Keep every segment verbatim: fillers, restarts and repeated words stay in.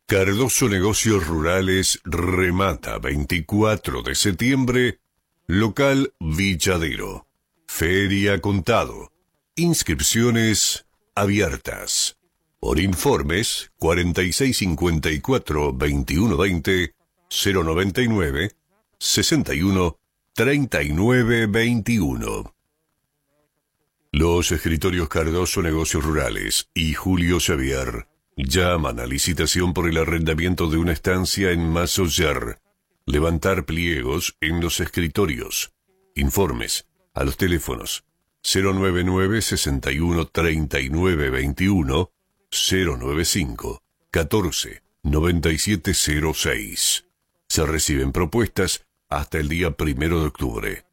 Cardoso Negocios Rurales remata veinticuatro de septiembre, local Villadero. Feria Contado. Inscripciones abiertas. Por informes, cuarenta y seis cincuenta y cuatro veintiuno veinte, cero noventa y nueve, sesenta y uno, treinta y nueve veintiuno. Los escritorios Cardoso Negocios Rurales y Julio Xavier llaman a licitación por el arrendamiento de una estancia en Masoyer. Levantar pliegos en los escritorios. Informes a los teléfonos cero noventa y nueve, sesenta y uno, treinta y nueve veintiuno, cero noventa y cinco, catorce, noventa y siete cero seis. Se reciben propuestas hasta el día primero de octubre.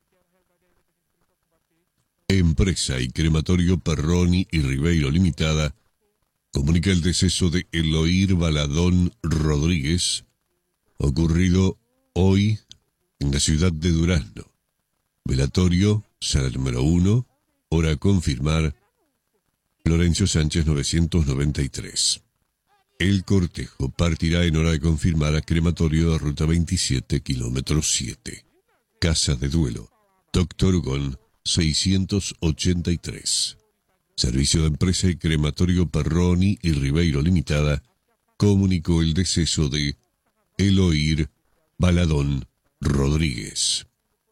Empresa y Crematorio Perroni y Ribeiro Limitada comunica el deceso de Eloir Baladón Rodríguez, ocurrido hoy en la ciudad de Durazno. Velatorio, sala número uno, hora a confirmar, Florencio Sánchez novecientos noventa y tres. El cortejo partirá en hora de confirmar a Crematorio de Ruta veintisiete, kilómetro siete. Casa de Duelo, Doctor Hugón, seiscientos ochenta y tres. Servicio de Empresa y Crematorio Perroni y Ribeiro Limitada comunicó el deceso de Eloir Baladón Rodríguez.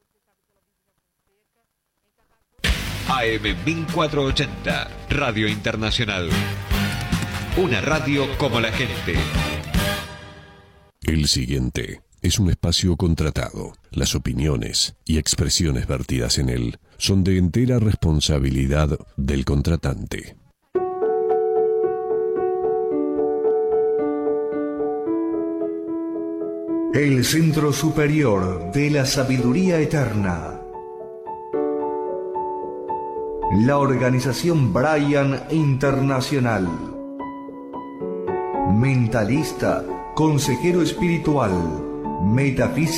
A M mil cuatrocientos ochenta, Radio Internacional. Una radio como la gente. El siguiente es un espacio contratado. Las opiniones y expresiones vertidas en él son de entera responsabilidad del contratante. El Centro Superior de la Sabiduría Eterna. La organización Brian Internacional. Mentalista, consejero espiritual, metafísico.